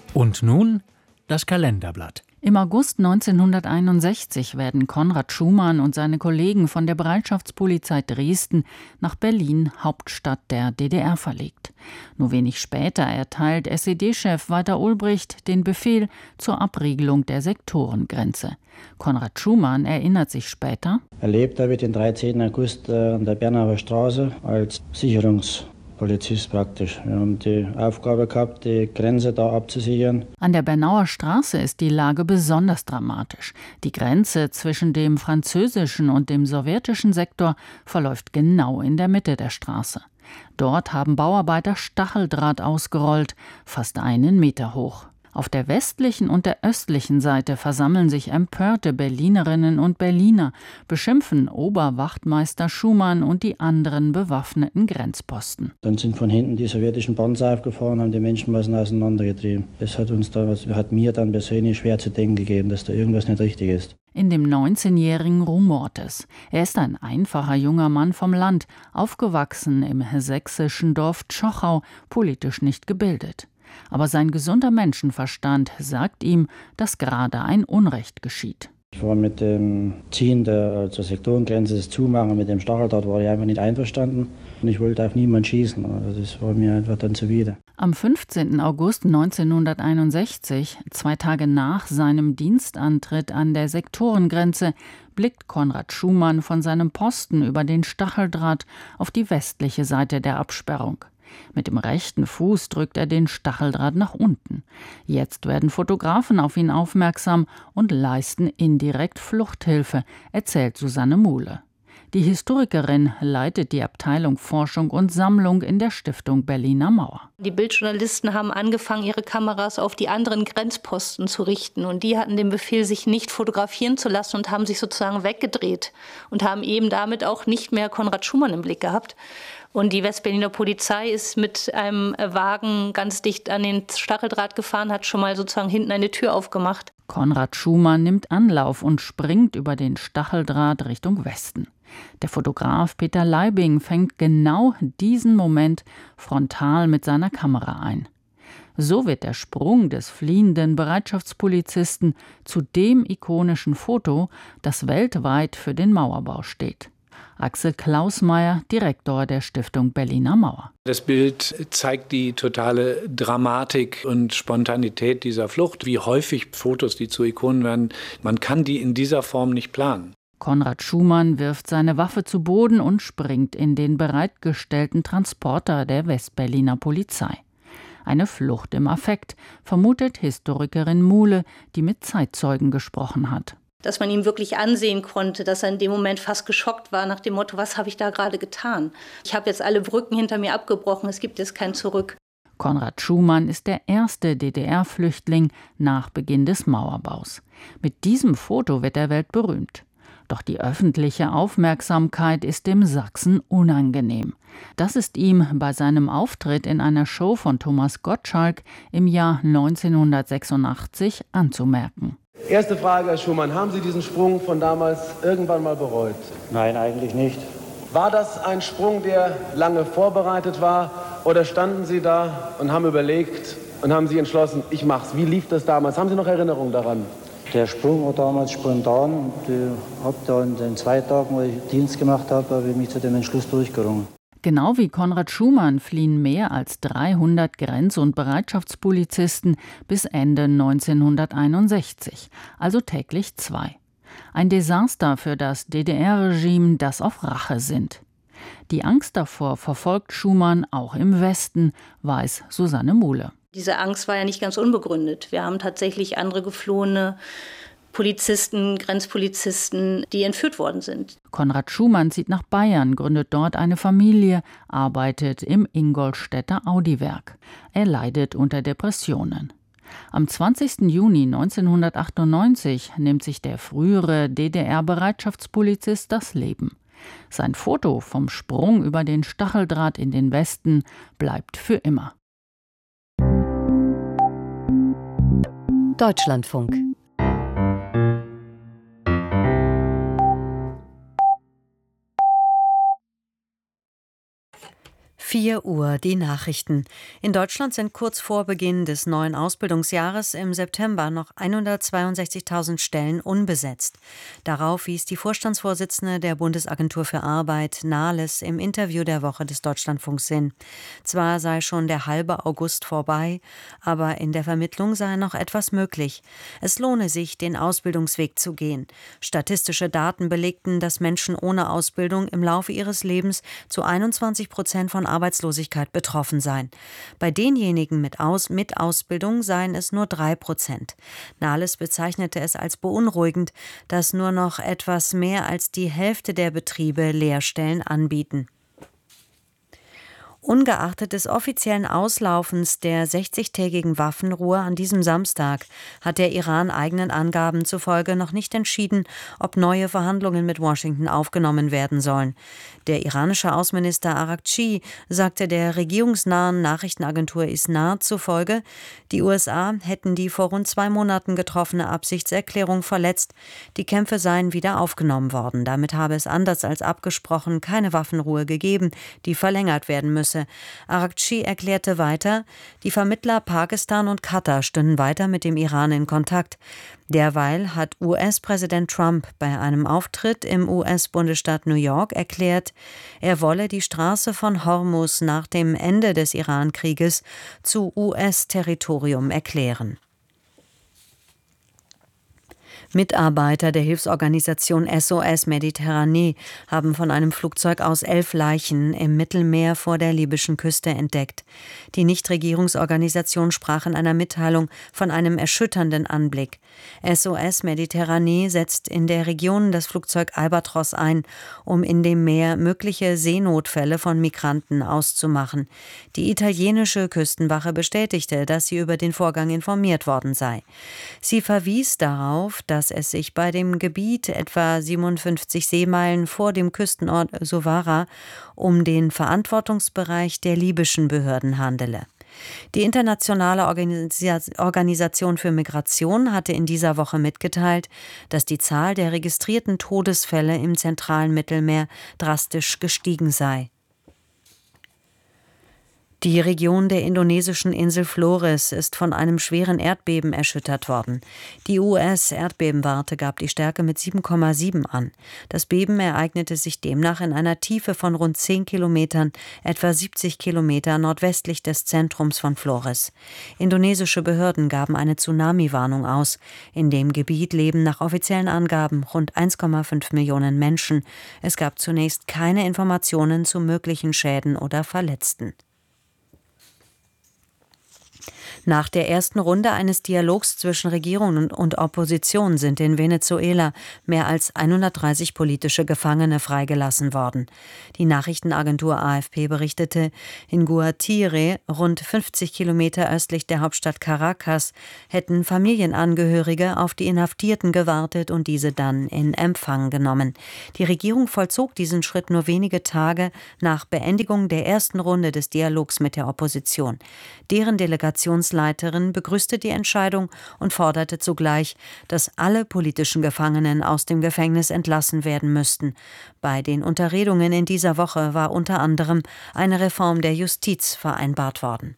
Und nun das Kalenderblatt. Im August 1961 werden Konrad Schumann und seine Kollegen von der Bereitschaftspolizei Dresden nach Berlin, Hauptstadt der DDR, verlegt. Nur wenig später erteilt SED-Chef Walter Ulbricht den Befehl zur Abriegelung der Sektorengrenze. Konrad Schumann erinnert sich später: Erlebt habe ich den 13. August an der Bernauer Straße als Sicherungspolizist praktisch. Wir haben die Aufgabe gehabt, die Grenze da abzusichern. An der Bernauer Straße ist die Lage besonders dramatisch. Die Grenze zwischen dem französischen und dem sowjetischen Sektor verläuft genau in der Mitte der Straße. Dort haben Bauarbeiter Stacheldraht ausgerollt, fast 1 Meter hoch. Auf der westlichen und der östlichen Seite versammeln sich empörte Berlinerinnen und Berliner, beschimpfen Oberwachtmeister Schumann und die anderen bewaffneten Grenzposten. Dann sind von hinten die sowjetischen Panzer aufgefahren, haben die Menschenmassen auseinandergetrieben. Das hat mir dann persönlich schwer zu denken gegeben, dass da irgendwas nicht richtig ist. In dem 19-Jährigen rumort es. Er ist ein einfacher junger Mann vom Land, aufgewachsen im sächsischen Dorf Tschochau, politisch nicht gebildet. Aber sein gesunder Menschenverstand sagt ihm, dass gerade ein Unrecht geschieht. Ich war mit dem Ziehen der Sektorengrenze, das Zumachen mit dem Stacheldraht, war ich einfach nicht einverstanden. Und ich wollte auf niemanden schießen. Also das war mir einfach dann zuwider. Am 15. August 1961, 2 Tage nach seinem Dienstantritt an der Sektorengrenze, blickt Konrad Schumann von seinem Posten über den Stacheldraht auf die westliche Seite der Absperrung. Mit dem rechten Fuß drückt er den Stacheldraht nach unten. Jetzt werden Fotografen auf ihn aufmerksam und leisten indirekt Fluchthilfe, erzählt Susanne Muhle. Die Historikerin leitet die Abteilung Forschung und Sammlung in der Stiftung Berliner Mauer. Die Bildjournalisten haben angefangen, ihre Kameras auf die anderen Grenzposten zu richten. Und die hatten den Befehl, sich nicht fotografieren zu lassen und haben sich sozusagen weggedreht und haben eben damit auch nicht mehr Konrad Schumann im Blick gehabt. Und die Westberliner Polizei ist mit einem Wagen ganz dicht an den Stacheldraht gefahren, hat schon mal sozusagen hinten eine Tür aufgemacht. Konrad Schumann nimmt Anlauf und springt über den Stacheldraht Richtung Westen. Der Fotograf Peter Leibing fängt genau diesen Moment frontal mit seiner Kamera ein. So wird der Sprung des fliehenden Bereitschaftspolizisten zu dem ikonischen Foto, das weltweit für den Mauerbau steht. Axel Klausmeier, Direktor der Stiftung Berliner Mauer. Das Bild zeigt die totale Dramatik und Spontanität dieser Flucht. Wie häufig Fotos, die zu Ikonen werden, man kann die in dieser Form nicht planen. Konrad Schumann wirft seine Waffe zu Boden und springt in den bereitgestellten Transporter der Westberliner Polizei. Eine Flucht im Affekt, vermutet Historikerin Muhle, die mit Zeitzeugen gesprochen hat. Dass man ihm wirklich ansehen konnte, dass er in dem Moment fast geschockt war nach dem Motto, was habe ich da gerade getan? Ich habe jetzt alle Brücken hinter mir abgebrochen, es gibt jetzt kein Zurück. Konrad Schumann ist der erste DDR-Flüchtling nach Beginn des Mauerbaus. Mit diesem Foto wird er weltberühmt. Doch die öffentliche Aufmerksamkeit ist dem Sachsen unangenehm. Das ist ihm bei seinem Auftritt in einer Show von Thomas Gottschalk im Jahr 1986 anzumerken. Erste Frage, Herr Schumann. Haben Sie diesen Sprung von damals irgendwann mal bereut? Nein, eigentlich nicht. War das ein Sprung, der lange vorbereitet war? Oder standen Sie da und haben überlegt und haben sich entschlossen, ich mach's? Wie lief das damals? Haben Sie noch Erinnerungen daran? Der Sprung war damals spontan und habe da in den 2 Tagen, wo ich Dienst gemacht habe ich mich zu dem Entschluss durchgerungen. Genau wie Konrad Schumann fliehen mehr als 300 Grenz- und Bereitschaftspolizisten bis Ende 1961, also täglich 2. Ein Desaster für das DDR-Regime, das auf Rache sinnt. Die Angst davor verfolgt Schumann auch im Westen, weiß Susanne Muhle. Diese Angst war ja nicht ganz unbegründet. Wir haben tatsächlich andere geflohene Polizisten, Grenzpolizisten, die entführt worden sind. Konrad Schumann zieht nach Bayern, gründet dort eine Familie, arbeitet im Ingolstädter Audi-Werk. Er leidet unter Depressionen. Am 20. Juni 1998 nimmt sich der frühere DDR-Bereitschaftspolizist das Leben. Sein Foto vom Sprung über den Stacheldraht in den Westen bleibt für immer. Deutschlandfunk. 4 Uhr, die Nachrichten. In Deutschland sind kurz vor Beginn des neuen Ausbildungsjahres im September noch 162.000 Stellen unbesetzt. Darauf wies die Vorstandsvorsitzende der Bundesagentur für Arbeit, Nahles, im Interview der Woche des Deutschlandfunks hin. Zwar sei schon der halbe August vorbei, aber in der Vermittlung sei noch etwas möglich. Es lohne sich, den Ausbildungsweg zu gehen. Statistische Daten belegten, dass Menschen ohne Ausbildung im Laufe ihres Lebens zu 21% von Arbeitslosigkeit betroffen seien. Bei denjenigen mit Ausbildung seien es nur 3%. Nahles bezeichnete es als beunruhigend, dass nur noch etwas mehr als die Hälfte der Betriebe Lehrstellen anbieten. Ungeachtet des offiziellen Auslaufens der 60-tägigen Waffenruhe an diesem Samstag hat der Iran eigenen Angaben zufolge noch nicht entschieden, ob neue Verhandlungen mit Washington aufgenommen werden sollen. Der iranische Außenminister Araghchi sagte der regierungsnahen Nachrichtenagentur ISNA zufolge, die USA hätten die vor rund 2 Monaten getroffene Absichtserklärung verletzt. Die Kämpfe seien wieder aufgenommen worden. Damit habe es anders als abgesprochen keine Waffenruhe gegeben, die verlängert werden müsse. Araghchi erklärte weiter, die Vermittler Pakistan und Katar stünden weiter mit dem Iran in Kontakt. Derweil hat US-Präsident Trump bei einem Auftritt im US-Bundesstaat New York erklärt, er wolle die Straße von Hormuz nach dem Ende des Iran-Krieges zu US-Territorium erklären. Mitarbeiter der Hilfsorganisation SOS Mediterranee haben von einem Flugzeug aus 11 Leichen im Mittelmeer vor der libyschen Küste entdeckt. Die Nichtregierungsorganisation sprach in einer Mitteilung von einem erschütternden Anblick. SOS Mediterranee setzt in der Region das Flugzeug Albatros ein, um in dem Meer mögliche Seenotfälle von Migranten auszumachen. Die italienische Küstenwache bestätigte, dass sie über den Vorgang informiert worden sei. Sie verwies darauf, dass es sich bei dem Gebiet etwa 57 Seemeilen vor dem Küstenort Sovara um den Verantwortungsbereich der libyschen Behörden handele. Die Internationale Organisation für Migration hatte in dieser Woche mitgeteilt, dass die Zahl der registrierten Todesfälle im zentralen Mittelmeer drastisch gestiegen sei. Die Region der indonesischen Insel Flores ist von einem schweren Erdbeben erschüttert worden. Die US-Erdbebenwarte gab die Stärke mit 7,7 an. Das Beben ereignete sich demnach in einer Tiefe von rund 10 Kilometern, etwa 70 Kilometer nordwestlich des Zentrums von Flores. Indonesische Behörden gaben eine Tsunami-Warnung aus. In dem Gebiet leben nach offiziellen Angaben rund 1,5 Millionen Menschen. Es gab zunächst keine Informationen zu möglichen Schäden oder Verletzten. Nach der ersten Runde eines Dialogs zwischen Regierung und Opposition sind in Venezuela mehr als 130 politische Gefangene freigelassen worden. Die Nachrichtenagentur AFP berichtete, in Guatire, rund 50 Kilometer östlich der Hauptstadt Caracas, hätten Familienangehörige auf die Inhaftierten gewartet und diese dann in Empfang genommen. Die Regierung vollzog diesen Schritt nur wenige Tage nach Beendigung der ersten Runde des Dialogs mit der Opposition. Deren Delegationsleiterin begrüßte die Entscheidung und forderte zugleich, dass alle politischen Gefangenen aus dem Gefängnis entlassen werden müssten. Bei den Unterredungen in dieser Woche war unter anderem eine Reform der Justiz vereinbart worden.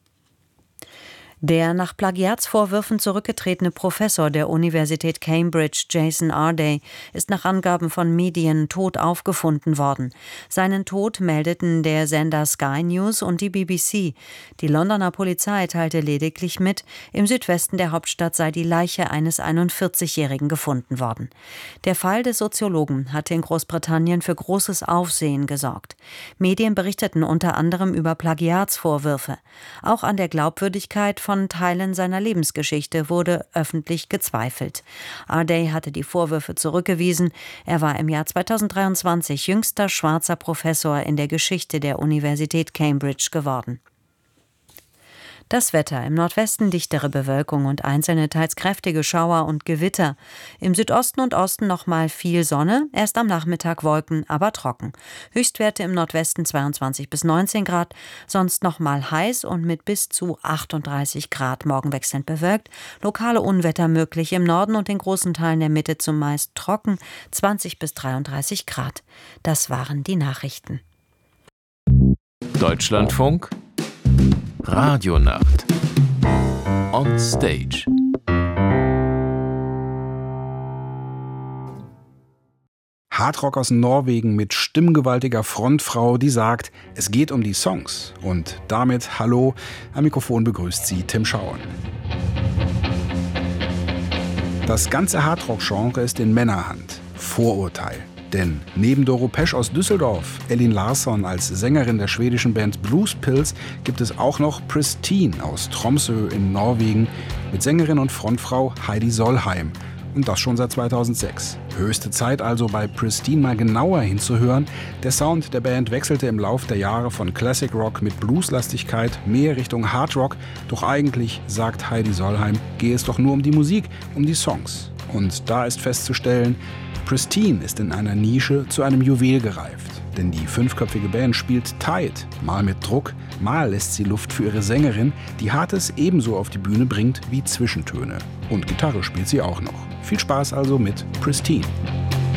Der nach Plagiatsvorwürfen zurückgetretene Professor der Universität Cambridge, Jason Arday, ist nach Angaben von Medien tot aufgefunden worden. Seinen Tod meldeten der Sender Sky News und die BBC. Die Londoner Polizei teilte lediglich mit, im Südwesten der Hauptstadt sei die Leiche eines 41-Jährigen gefunden worden. Der Fall des Soziologen hatte in Großbritannien für großes Aufsehen gesorgt. Medien berichteten unter anderem über Plagiatsvorwürfe. Auch an der Glaubwürdigkeit von Teilen seiner Lebensgeschichte wurde öffentlich gezweifelt. Arday hatte die Vorwürfe zurückgewiesen. Er war im Jahr 2023 jüngster schwarzer Professor in der Geschichte der Universität Cambridge geworden. Das Wetter: im Nordwesten dichtere Bewölkung und einzelne teils kräftige Schauer und Gewitter. Im Südosten und Osten nochmal viel Sonne, erst am Nachmittag Wolken, aber trocken. Höchstwerte im Nordwesten 22 bis 19 Grad, sonst nochmal heiß und mit bis zu 38 Grad. Morgen wechselnd bewölkt, lokale Unwetter möglich im Norden und in großen Teilen der Mitte zumeist trocken, 20 bis 33 Grad. Das waren die Nachrichten. Deutschlandfunk Radionacht on Stage. Hardrock aus Norwegen mit stimmgewaltiger Frontfrau, die sagt, es geht um die Songs. Und damit hallo, am Mikrofon begrüßt sie Tim Schauern. Das ganze Hardrock-Genre ist in Männerhand. Vorurteil. Denn neben Doro Pesch aus Düsseldorf, Elin Larsson als Sängerin der schwedischen Band Blues Pills, gibt es auch noch Pristine aus Tromsø in Norwegen mit Sängerin und Frontfrau Heidi Solheim. Und das schon seit 2006. Höchste Zeit also, bei Pristine mal genauer hinzuhören. Der Sound der Band wechselte im Lauf der Jahre von Classic Rock mit Blueslastigkeit mehr Richtung Hard Rock. Doch eigentlich, sagt Heidi Solheim, gehe es doch nur um die Musik, um die Songs. Und da ist festzustellen, Pristine ist in einer Nische zu einem Juwel gereift. Denn die 5-köpfige Band spielt tight, mal mit Druck, mal lässt sie Luft für ihre Sängerin, die Hartes ebenso auf die Bühne bringt wie Zwischentöne. Und Gitarre spielt sie auch noch. Viel Spaß also mit Pristine.